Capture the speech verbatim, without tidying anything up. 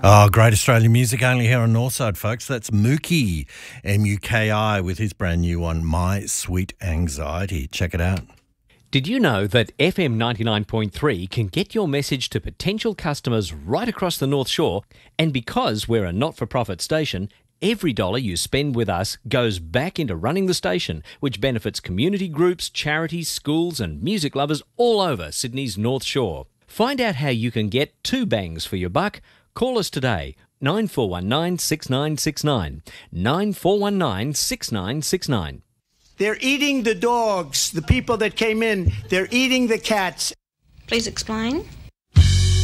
Oh, great Australian music only here on Northside, folks. That's Mookie, M U K I, with his brand new one, My Sweet Anxiety. Check it out. Did you know that F M ninety-nine point three can get your message to potential customers right across the North Shore? And because we're a not-for-profit station, every dollar you spend with us goes back into running the station, which benefits community groups, charities, schools and music lovers all over Sydney's North Shore. Find out how you can get two bangs for your buck. Call us today, nine four one nine, six nine six nine, nine four one nine, six nine six nine. They're eating the dogs, the people that came in. They're eating the cats. Please explain.